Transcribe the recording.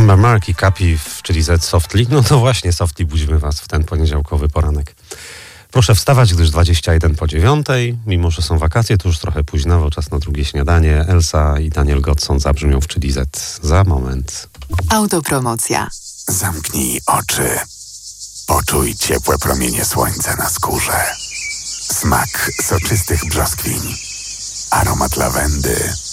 Mark i Kapi, czyli Z Softly. No to właśnie, Softly budzimy was w ten poniedziałkowy poranek. Proszę wstawać, gdyż 21 po 9, mimo że są wakacje, to już trochę późno, bo czas na drugie śniadanie. Elsa i Daniel Godson zabrzmią w Czyli Z za moment. Autopromocja. Zamknij oczy. Poczuj ciepłe promienie słońca na skórze. Smak soczystych brzoskwiń. Aromat lawendy.